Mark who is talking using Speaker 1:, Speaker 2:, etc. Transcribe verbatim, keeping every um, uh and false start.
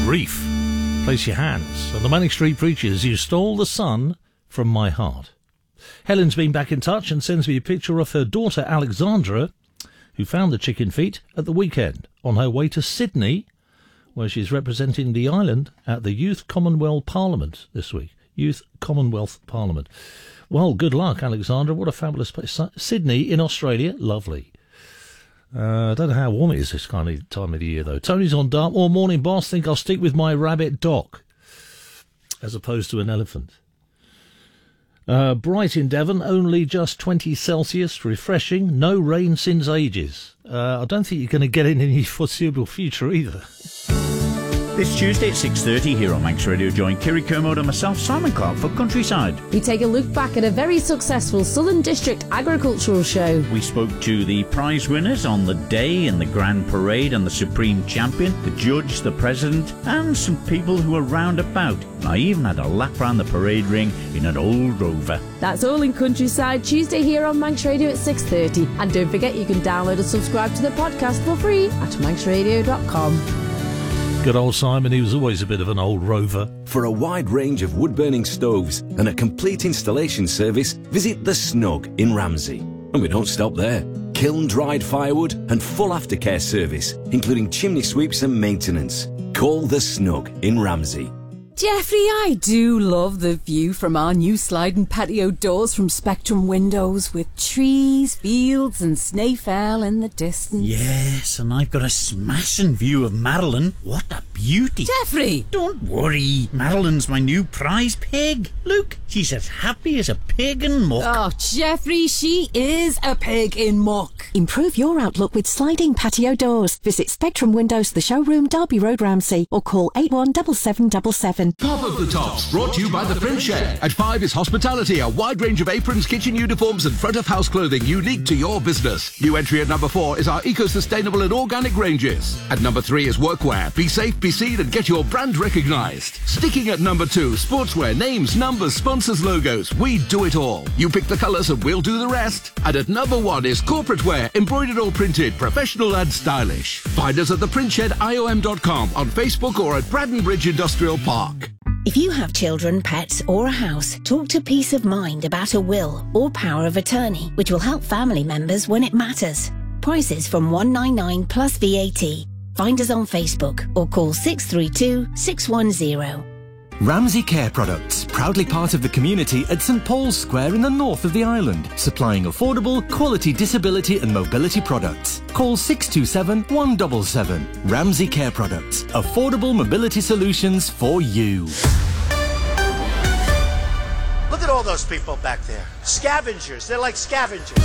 Speaker 1: grief. Place your hands on the Manic Street Preachers. You stole the sun from my heart. Helen's been back in touch and sends me a picture of her daughter Alexandra, who found the chicken feet at the weekend on her way to Sydney, where she's representing the island at the Youth Commonwealth Parliament this week. Youth Commonwealth Parliament. Well, good luck, Alexandra. What a fabulous place. Sydney in Australia. Lovely. Uh, I don't know how warm it is this kind of time of the year, though. Tony's on Dartmoor. Morning, boss. Think I'll stick with my rabbit Doc as opposed to an elephant. Uh, bright in Devon, only just twenty Celsius. Refreshing. No rain since ages. Uh, I don't think you're going to get in any foreseeable future either.
Speaker 2: This Tuesday at six thirty here on Manx Radio, join Kiri Kermode and myself, Simon Clark, for Countryside.
Speaker 3: We take a look back at a very successful Southern District agricultural show.
Speaker 2: We spoke to the prize winners on the day in the Grand Parade and the Supreme Champion, the judge, the president, and some people who were round about. And I even had a lap around the parade ring in an old Rover.
Speaker 3: That's all in Countryside, Tuesday here on Manx Radio at six thirty. And don't forget you can download and subscribe to the podcast for free at manx radio dot com.
Speaker 1: Good old Simon, he was always a bit of an old rover.
Speaker 4: For a wide range of wood-burning stoves and a complete installation service, visit The Snug in Ramsey. And we don't stop there. Kiln-dried firewood and full aftercare service, including chimney sweeps and maintenance. Call The Snug in Ramsey.
Speaker 5: Jeffrey, I do love the view from our new sliding patio doors from Spectrum Windows, with trees, fields and Snaefell in the distance.
Speaker 2: Yes, and I've got a smashing view of Madeline. What a beauty.
Speaker 5: Jeffrey!
Speaker 2: Don't worry, Madeline's my new prize pig. Look, she's as happy as a pig in muck.
Speaker 5: Oh, Jeffrey, she is a pig in muck.
Speaker 6: Improve your outlook with sliding patio doors. Visit Spectrum Windows, the showroom, Derby Road, Ramsey, or call eight one seven seven seven seven.
Speaker 7: Top of the Tops, brought to you by the Print Shed. At five is hospitality, a wide range of aprons, kitchen uniforms and front-of-house clothing unique to your business. New entry at number four is our eco-sustainable and organic ranges. At number three is workwear. Be safe, be seen and get your brand recognised. Sticking at number two, sportswear, names, numbers, sponsors, logos. We do it all. You pick the colours and we'll do the rest. And at number one is corporate wear, embroidered or printed, professional and stylish. Find us at the print shed I O M dot com, on Facebook or at Braddon Bridge Industrial Park.
Speaker 8: If you have children, pets or a house, talk to Peace of Mind about a will or power of attorney, which will help family members when it matters. Prices from one hundred ninety-nine pounds plus V A T. Find us on Facebook or call six three two, six one zero.
Speaker 9: Ramsey Care Products, proudly part of the community at St Paul's Square in the north of the island, supplying affordable, quality disability and mobility products. Call six two seven, one seven seven. Ramsey Care Products, affordable mobility solutions for you.
Speaker 10: Look at all those people back there. Scavengers. They're like scavengers.